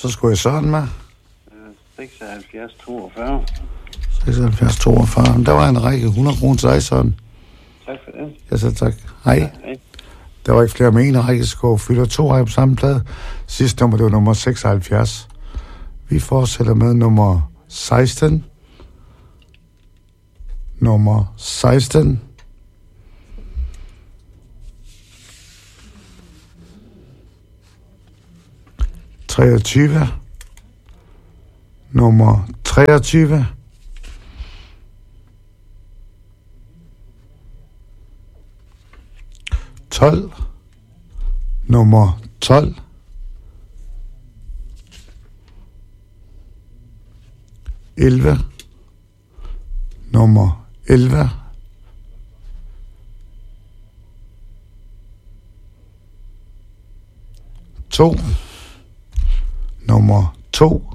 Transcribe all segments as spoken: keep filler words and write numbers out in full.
Så skulle jeg sådan med. seksoghalvfjerds toogfyrre. seksoghalvfjerds toogfyrre. Der var en række hundrede kroner til dig, sådan. Tak for det. Jeg sagde tak. Hej. Ja, hej. Der var ikke flere med en række, skår fylder to række på samme plade. Sidste nummer, det var nummer seksoghalvfjerds. Vi fortsætter med nummer seksten. Nummer seksten. treogtyve. Nummer treogtyve. tolv. Nummer tolv. elleve. Nummer elleve. to. Nummer to.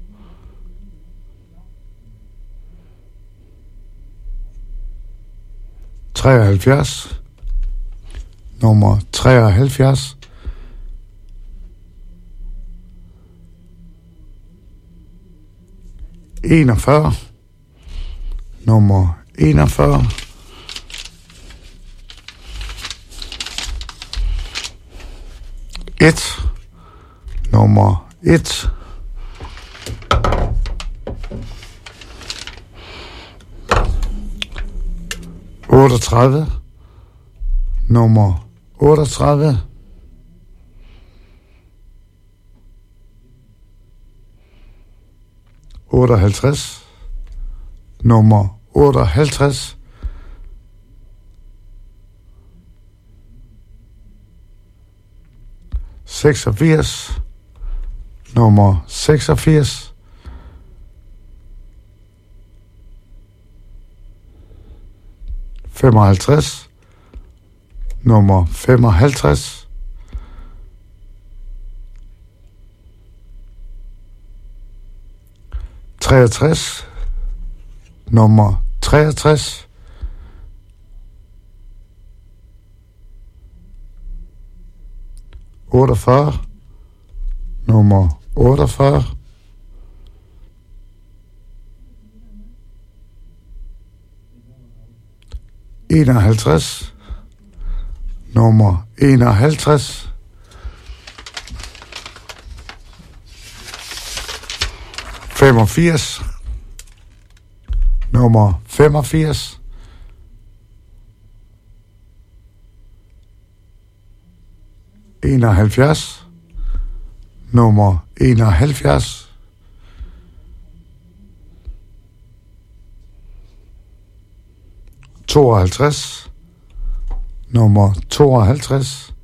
treoghalvfjerds. Nummer treoghalvfjerds. enogfyrre. Nummer enogfyrre. et. Nummer et. otteogtredive. Nummer otteogtredive. otteoghalvtreds. Nummer otteoghalvtreds. seksogfirs. Nummer seksogfirs. femoghalvtreds. Nummer femoghalvtreds. treogtres. Nummer treogtres. otteogfyrre. Nummer otteogfyrre. enoghalvtreds. Nummer enoghalvtreds. femogfirs. Nummer femogfirs. enoghalvfjerds. Nummer enoghalvfjerds. tooghalvtreds. Nummer tooghalvtreds.